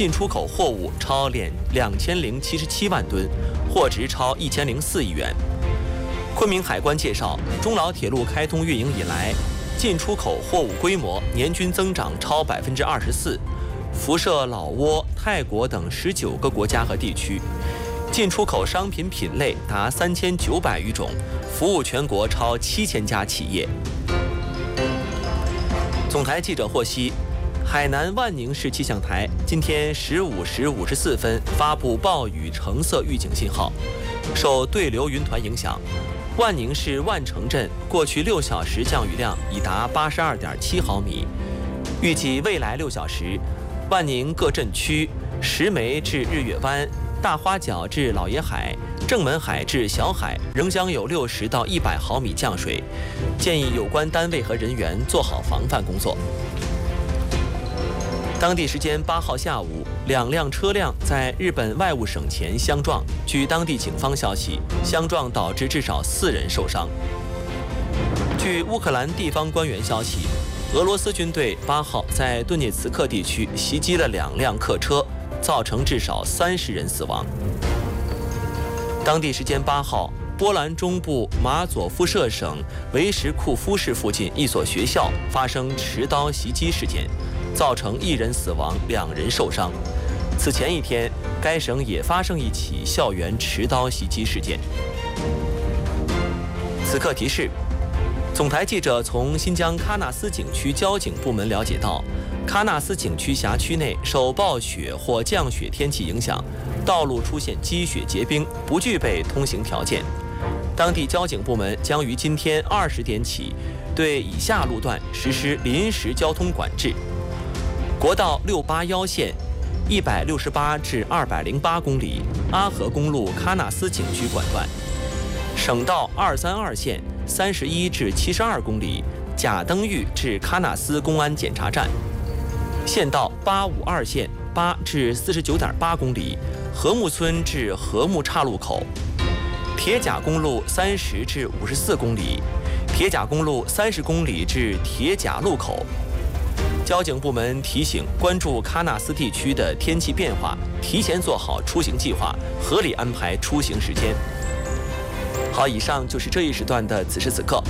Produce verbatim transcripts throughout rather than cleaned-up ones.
进出口货物超两千零七十七万吨，货值超一千零四亿元。昆明海关介绍，中老铁路开通运营以来，进出口货物规模年均增长超百分之二十四，辐射老挝、泰国等十九个国家和地区，进出口商品品类达三千九百余种，服务全国超七千家企业。总台记者获悉，海南万宁市气象台今天十五时五十四分发布暴雨橙色预警信号，受对流云团影响，万宁市万城镇过去六小时降雨量已达八十二点七毫米。预计未来六小时，万宁各镇区石梅至日月湾、大花角至老爷海、正门海至小海仍将有六十到一百毫米降水，建议有关单位和人员做好防范工作。当地时间八号下午，两辆车辆在日本外务省前相撞。据当地警方消息，相撞导致至少四人受伤。据乌克兰地方官员消息，俄罗斯军队八号在顿涅茨克地区袭击了两辆客车，造成至少三十人死亡。当地时间八号，波兰中部马佐夫舍省维什库夫市附近一所学校发生持刀袭击事件，造成一人死亡，两人受伤。此前一天，该省也发生一起校园持刀袭击事件。此刻提示：总台记者从新疆喀纳斯景区交警部门了解到，喀纳斯景区辖区内受暴雪或降雪天气影响，道路出现积雪结冰，不具备通行条件。当地交警部门将于今天二十点起，对以下路段实施临时交通管制：国道六八幺线一百六十八至二百零八公里阿河公路喀纳斯景区管段；省道二三二线三十一至七十二公里贾登峪至喀纳斯公安检查站；县道八五二线八至四十九点八公里和睦村至和睦岔路口；铁甲公路三十至五十四公里，铁甲公路三十公里至铁甲路口。交警部门提醒，关注喀纳斯地区的天气变化，提前做好出行计划，合理安排出行时间。好，以上就是这一时段的此时此刻。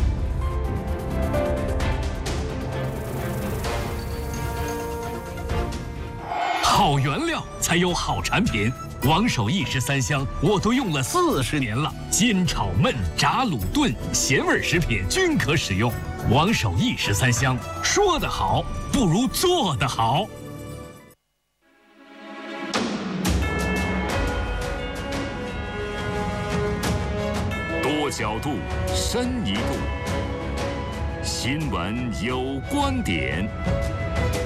好原料才有好产品。王守义十三香我都用了四十年了，煎炒焖炸卤炖咸味食品均可使用。王守义十三香，说得好不如做得好。 多角度，深一度。新闻有观点。